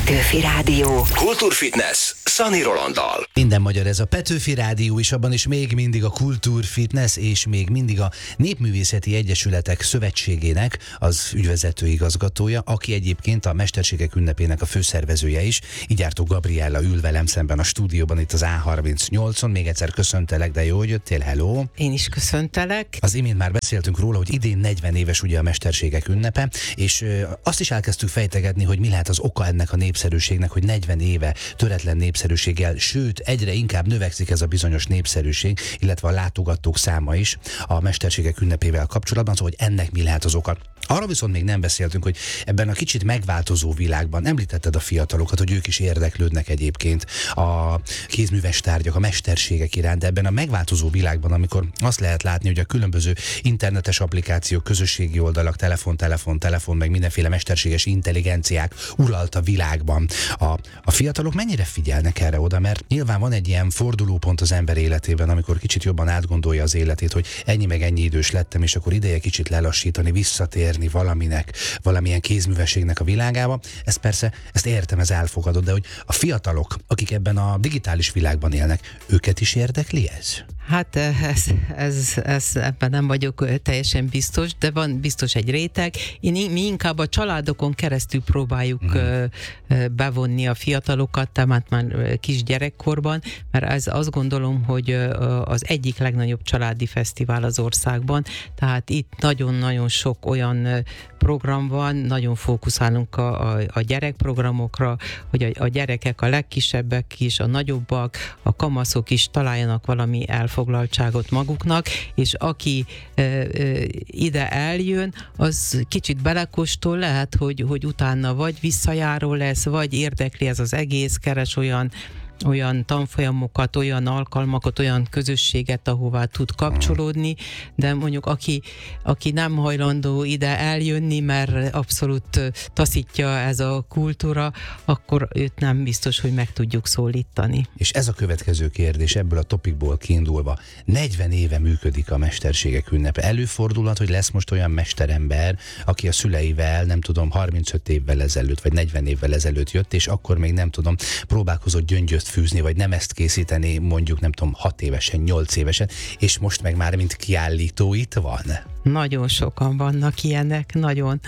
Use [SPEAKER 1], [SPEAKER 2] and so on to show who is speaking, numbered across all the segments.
[SPEAKER 1] Petőfi Rádió.
[SPEAKER 2] Kultúrfitness Szani Rolanddal.
[SPEAKER 3] Minden magyar, ez a Petőfi Rádió, és abban is még mindig a Kultúrfitness, és még mindig a Népművészeti Egyesületek Szövetségének az ügyvezető igazgatója, aki egyébként a Mesterségek ünnepének a főszervezője is. Igyártó Gabriella ül velem szemben a stúdióban itt az A38-on. Még egyszer köszöntelek, de jó, hogy jöttél, hello!
[SPEAKER 4] Én is köszöntelek.
[SPEAKER 3] Az imént már beszéltünk róla, hogy idén 40 éves ugye a Mesterségek ünnepe, és azt is elkezdtük fejtegetni, hogy mi lehet az oka ennek a népszerűségnek, hogy 40 éve töretlen népszerűséggel, sőt egyre inkább növekszik ez a bizonyos népszerűség, illetve a látogatók száma is a Mesterségek ünnepével kapcsolatban, szóval hogy ennek mi lehet az oka. Arra viszont még nem beszéltünk, hogy ebben a kicsit megváltozó világban, említetted a fiatalokat, hogy ők is érdeklődnek egyébként a kézműves tárgyak, a mesterségek iránt, de ebben a megváltozó világban, amikor azt lehet látni, hogy a különböző internetes applikációk, közösségi oldalak, telefon, meg mindenféle mesterséges intelligenciák uralt a világban. A fiatalok mennyire figyelnek erre oda, mert nyilván van egy ilyen fordulópont az ember életében, amikor kicsit jobban átgondolja az életét, hogy ennyi meg ennyi idős lettem, és akkor ideje kicsit lelassítani, visszatérni valaminek, valamilyen kézművességnek a világába. Ezt értem, ez elfogadott, de hogy a fiatalok, akik ebben a digitális világban élnek, őket is érdekli ez?
[SPEAKER 4] Hát ebben nem vagyok teljesen biztos, de van biztos egy réteg. Mi inkább a családokon keresztül próbáljuk bevonni a fiatalokat, tehát már kisgyerekkorban, mert azt gondolom, hogy az egyik legnagyobb családi fesztivál az országban, tehát itt nagyon-nagyon sok olyan program van, nagyon fókuszálunk a gyerekprogramokra, hogy a gyerekek, a legkisebbek is, a nagyobbak, a kamaszok is találjanak valami elfoglaltságot maguknak, és aki ide eljön, az kicsit belekóstol, lehet, hogy utána vagy visszajáró lesz, vagy érdekli ez az egész, keres olyan tanfolyamokat, olyan alkalmakat, olyan közösséget, ahová tud kapcsolódni, de mondjuk aki nem hajlandó ide eljönni, mert abszolút taszítja ez a kultúra, akkor őt nem biztos, hogy meg tudjuk szólítani.
[SPEAKER 3] És ez a következő kérdés, ebből a topikból kiindulva. 40 éve működik a Mesterségek ünnepe. Előfordulhat, hogy lesz most olyan mesterember, aki a szüleivel, nem tudom, 35 évvel ezelőtt, vagy 40 évvel ezelőtt jött, és akkor még nem tudom, próbálkozott gyöngyöt fűzni, vagy nem ezt készíteni, mondjuk nem tudom, 6 évesen, 8 évesen, és most meg már mint kiállító itt van.
[SPEAKER 4] Nagyon sokan vannak ilyenek, nagyon.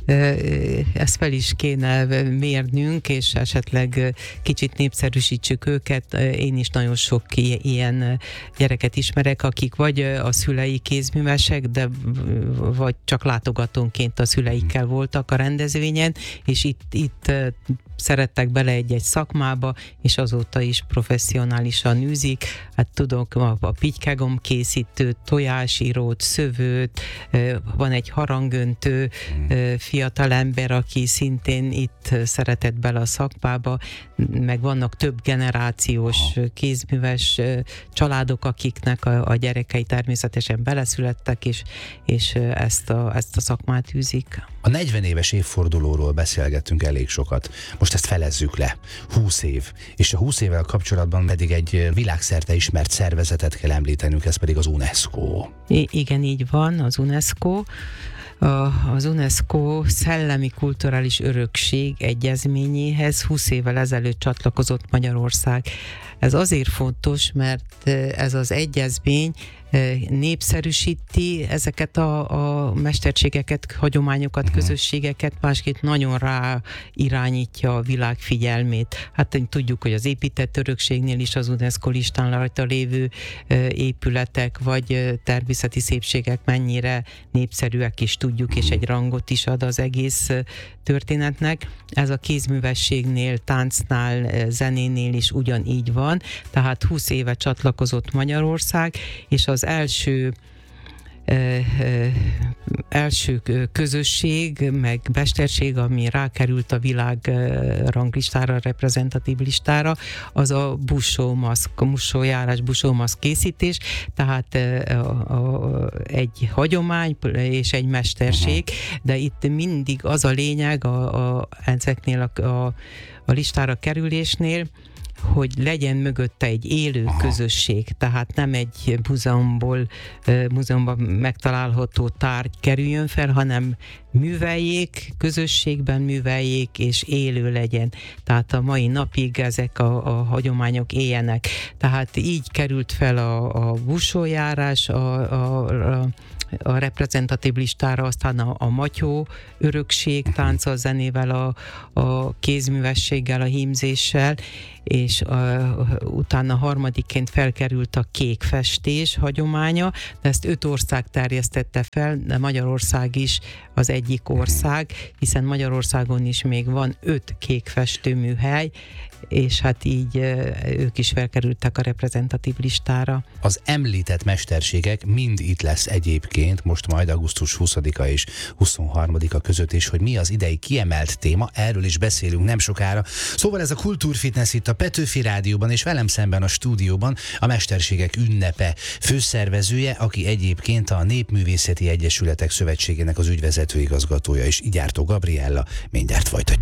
[SPEAKER 4] Ezt fel is kéne mérnünk, és esetleg kicsit népszerűsítsük őket. Én is nagyon sok ilyen gyereket ismerek, akik vagy a szülei kézművesek, de vagy csak látogatónként a szüleikkel voltak a rendezvényen, és itt szerettek bele egy szakmába, és azóta is professzionálisan űzik. Hát tudok a pitykegom készítőt, tojásírót, szövőt, van egy harangöntő fiatalember, aki szintén itt szeretett bele a szakmába, meg vannak több generációs kézműves családok, akiknek a gyerekei természetesen beleszülettek, és ezt a szakmát űzik.
[SPEAKER 3] A 40 éves évfordulóról beszélgettünk elég sokat. Most ezt felezzük le. 20 év. És a 20 évvel kapcsolatban pedig egy világszerte ismert szervezetet kell említenünk, ez pedig az UNESCO.
[SPEAKER 4] Igen, így van, az UNESCO. Az UNESCO szellemi kulturális örökség egyezményéhez 20 évvel ezelőtt csatlakozott Magyarország. Ez azért fontos, mert ez az egyezmény népszerűsíti ezeket a mesterségeket, hagyományokat, közösségeket, másképp nagyon rá irányítja a világ figyelmét. Hát tudjuk, hogy az épített örökségnél is az UNESCO listán rajta lévő épületek, vagy természeti szépségek mennyire népszerűek is tudjuk, és egy rangot is ad az egész történetnek. Ez a kézművességnél, táncnál, zenénél is ugyanígy van. Tehát 20 éve csatlakozott Magyarország, és az első közösség, meg mesterség, ami rákerült a világ ranglistára, reprezentatív listára, az a busójárás, busómaszk készítés, tehát egy hagyomány és egy mesterség, de itt mindig az a lényeg ezeknél a listára kerülésnél, hogy legyen mögötte egy élő közösség, tehát nem egy múzeumban megtalálható tárgy kerüljön fel, hanem műveljék, közösségben műveljék, és élő legyen. Tehát a mai napig ezek a hagyományok éljenek. Tehát így került fel a busójárás, a reprezentatív listára, aztán a matyó örökség, tánccal, zenével, a kézművességgel, a hímzéssel, és utána harmadikként felkerült a kék festés hagyománya, de ezt 5 ország terjesztette fel, de Magyarország is az egyik ország, hiszen Magyarországon is még van 5 kék festőműhely, és hát így ők is felkerültek a reprezentatív listára.
[SPEAKER 3] Az említett mesterségek mind itt lesz egyébként, most majd augusztus 20-a és 23-a között, és hogy mi az idei kiemelt téma, erről is beszélünk nem sokára. Szóval ez a Kultúrfitness itt a Petőfi Rádióban, és velem szemben a stúdióban a Mesterségek Ünnepe főszervezője, aki egyébként a Népművészeti Egyesületek Szövetségének az ügyvezető igazgatója, és Igyártó Gabriella. Mindjárt folytatjuk.